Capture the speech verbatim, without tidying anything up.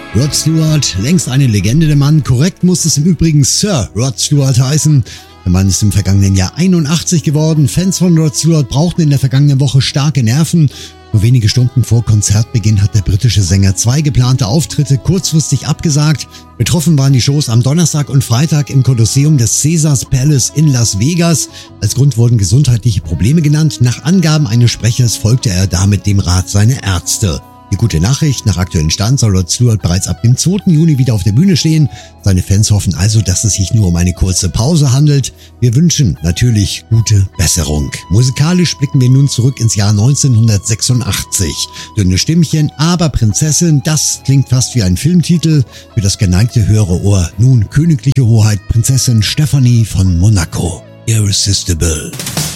Rod Stewart, längst eine Legende der Mann. Korrekt muss es im Übrigen Sir Rod Stewart heißen. Der Mann ist im vergangenen Jahr einundachtzig geworden. Fans von Rod Stewart brauchten in der vergangenen Woche starke Nerven. Nur wenige Stunden vor Konzertbeginn hat der britische Sänger zwei geplante Auftritte kurzfristig abgesagt. Betroffen waren die Shows am Donnerstag und Freitag im Kolosseum des Caesars Palace in Las Vegas. Als Grund wurden gesundheitliche Probleme genannt. Nach Angaben eines Sprechers folgte er damit dem Rat seiner Ärzte. Die gute Nachricht, nach aktuellem Stand soll Rod Stewart bereits ab dem zweiten Juni wieder auf der Bühne stehen. Seine Fans hoffen also, dass es sich nur um eine kurze Pause handelt. Wir wünschen natürlich gute Besserung. Musikalisch blicken wir nun zurück ins Jahr neunzehnhundertsechsundachtzig. Dünne Stimmchen, aber Prinzessin, das klingt fast wie ein Filmtitel. Für das geneigte höhere Ohr nun königliche Hoheit Prinzessin Stephanie von Monaco. Irresistible.